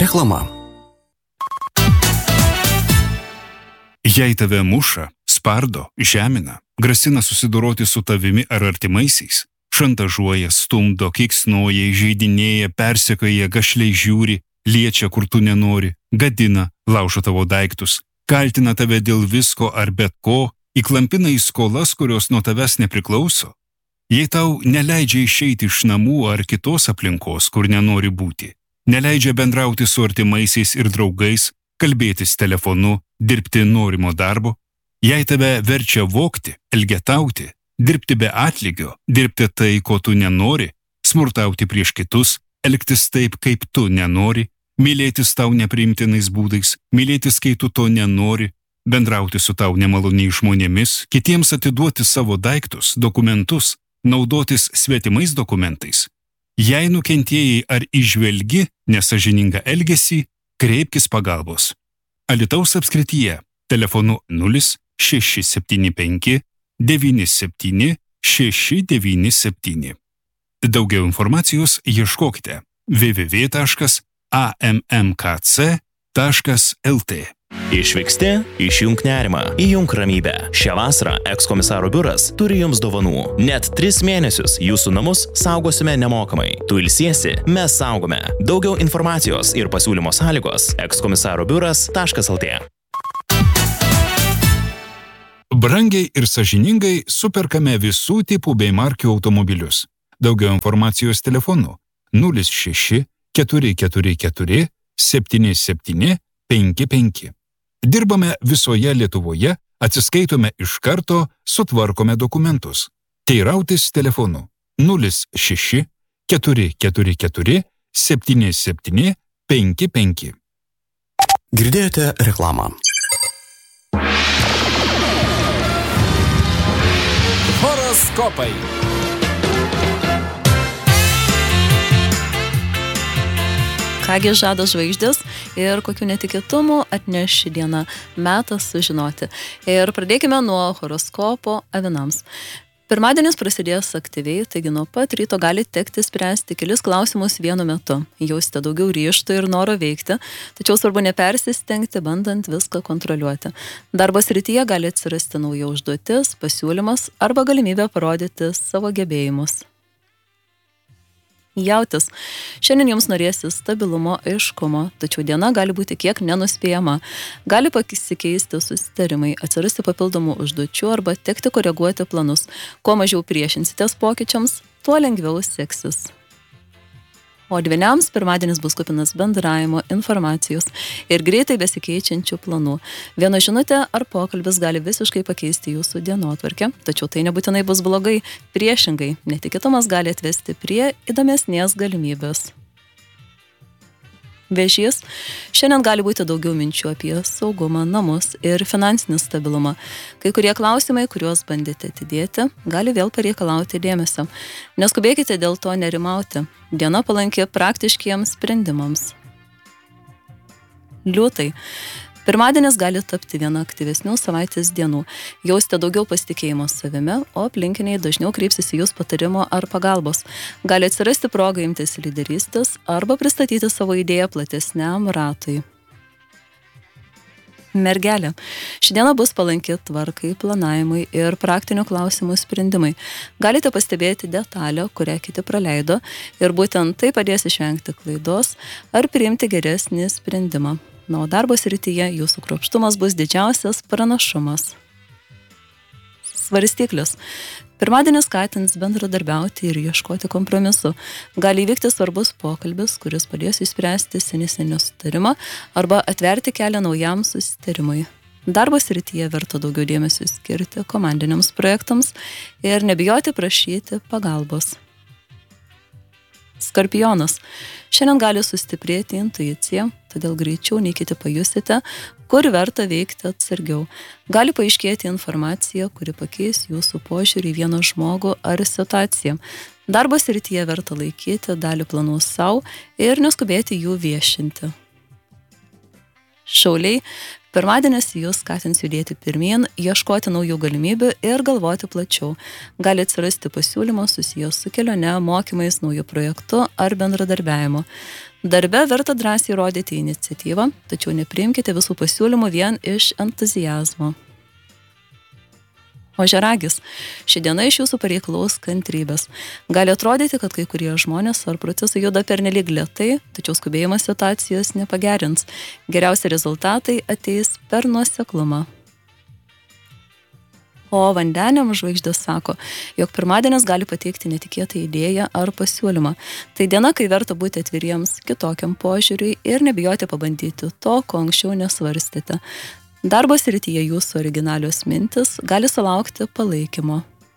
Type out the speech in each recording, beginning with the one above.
Reklama. Jei tave muša, spardo, žemina, grasina susidoroti su tavimi ar artimaisiais, šantažuoja, stumdo, keiksnoja, įžeidinėja, persekioja, gašliai žiūri, liečia, kur tu nenori, gadina, laužo tavo daiktus, kaltina tave dėl visko ar bet ko, įklampina į skolas, kurios nuo tavęs nepriklauso. Jei tau neleidžia išeiti iš namų ar kitos aplinkos, kur nenori būti, neleidžia bendrauti su artimaisiais ir draugais, kalbėtis telefonu, dirbti norimo darbo, jei tave verčia vogti, elgetauti, dirbti be atlygio, dirbti tai, ko tu nenori, smurtauti prieš kitus, elgtis taip, kaip tu nenori, mylėtis tau nepriimtinais būdais, mylėtis, kai tu to nenori, bendrauti su tau nemaloniais žmonėmis, kitiems atiduoti savo daiktus, dokumentus, naudotis svetimais dokumentais. Jei nukentėjai ar įžvelgi nesąžiningą elgesį, kreipkis pagalbos. Alytaus apskrityje telefonu 0675 97 697. Daugiau informacijos ieškokite www.ammkc.lt. Išvyksti, išjunk nerimą, įjunk ramybę. Šią vasarą ekskomisaro biuras turi jums dovanų. Net 3 mėnesius jūsų namus saugosime nemokamai. Tu ilsiesi, mes saugome. Daugiau informacijos ir pasiūlymo sąlygos ekskomisarobiuras.lt. Brangiai ir sąžiningai superkame visų tipų bei markių automobilius. Daugiau informacijos telefonu 06 444 77 55. Dirbame visoje Lietuvoje, atsiskaitome iš karto, sutvarkome dokumentus. Teirautis telefonu 06 444 77 55. Girdėjote reklamą. Horoskopai. Kągi žada žvaigždės ir kokių netikėtumų atneš ši diena, metas sužinoti. Ir pradėkime nuo horoskopo avinams. Pirmadienis prasidės aktyviai, taigi nuo pat ryto gali tekti spręsti kelis klausimus vienu metu. Jausite daugiau ryžto ir noro veikti, tačiau svarbu nepersistengti, bandant viską kontroliuoti. Darbo srityje gali atsirasti nauja užduotis, pasiūlymas arba galimybė parodyti savo gebėjimus. Jautis. Šiandien jums norėsis stabilumo, aiškumo, tačiau diena gali būti kiek nenuspėjama. Gali pasikeisti susitarimai, atsirasti papildomų užduočių arba tekti koreguoti planus. Kuo mažiau priešinsitės pokyčiams, tuo lengviau seksis. O dvyniams pirmadienis bus kupinas bendravimo, informacijos ir greitai besikeičiančių planų. Viena žinutė ar pokalbis gali visiškai pakeisti jūsų dienotvarkę, tačiau tai nebūtinai bus blogai. Priešingai, netikėtumas gali atvesti prie įdomesnės galimybės. Vėžys. Šiandien gali būti daugiau minčių apie saugumą, namus ir finansinį stabilumą. Kai kurie klausimai, kuriuos bandėte atidėti, gali vėl pareikalauti dėmesio. Neskubėkite dėl to nerimauti. Diena palanki praktiškiems sprendimams. Liūtai. Pirmadienis gali tapti viena aktyvesnių savaitės dienų. Jausite daugiau pasitikėjimo savimi, o aplinkiniai dažniau kreipsis į jūs patarimo ar pagalbos. Gali atsirasti proga imtis lyderystės arba pristatyti savo idėją platesniam ratui. Mergelė. Ši diena bus palanki tvarkai, planavimui ir praktinių klausimų sprendimai. Galite pastebėti detalę, kurią kiti praleido, ir būtent tai padės išvengti klaidos ar priimti geresnį sprendimą. Na, o darbo srityje jūsų kruopštumas bus didžiausias pranašumas. Svarstyklius. Pirmadienis skatins bendradarbiauti ir ieškoti kompromisų. Gali įvykti svarbus pokalbis, kuris padės išspręsti senesnį nesutarimą arba atverti kelią naujam susitarimui. Darbo srityje verta daugiau dėmesio skirti komandiniams projektams ir nebijoti prašyti pagalbos. Skorpionas. Šiandien gali sustiprėti intuicija, todėl greičiau nei kiti pajusite, kur verta veikti atsargiau. Gali paaiškėti informacija, kuri pakeis jūsų požiūrį į vieną žmogų ar situaciją. Darbo srityje verta laikyti dalį planų savo ir neskubėti jų viešinti. Šauliai. Pirmadienis jūs skatins judėti pirmyn, ieškoti naujų galimybių ir galvoti plačiau. Gali atsirasti pasiūlymas susijęs su kelione, mokymais, naujų projektu ar bendradarbiavimu. Darbe verta drąsiai rodyti iniciatyvą, tačiau nepriimkite visų pasiūlymų vien iš entuziazmo. Ožiaragis. Ši diena iš jūsų pareikalaus kantrybės. Gali atrodyti, kad kai kurie žmonės ar procesai juda pernelyg lėtai, tačiau skubėjimas situacijos nepagerins. Geriausi rezultatai ateis per nuoseklumą. O vandeniam žvaigždės sako, jog pirmadienis gali pateikti netikėtą idėją ar pasiūlymą. Tai diena, kai verta būti atviriems kitokiam požiūriui ir nebijoti pabandyti to, ko anksčiau nesvarstėte. Darbo srityje jūsų originalios mintis gali sulaukti palaikymo.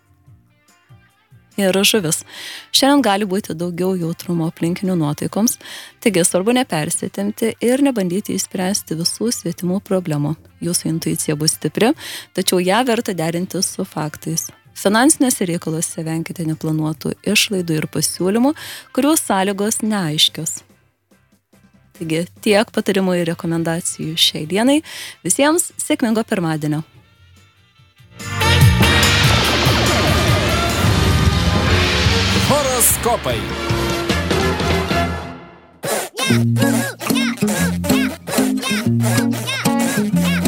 Ir žuvis. Šiandien gali būti daugiau jautrumo aplinkinių nuotaikoms, taigi svarbu nepersitemti ir nebandyti išspręsti visų svetimų problemų. Jūsų intuicija bus stipri, tačiau ją verta derinti su faktais. Finansinėse reikaluose venkite neplanuotų išlaidų ir pasiūlymų, kurių sąlygos neaiškios. Taigi tiek patarimų ir rekomendacijų šiai dienai. Visiems sėkmingo pirmadienio. Horoskopai.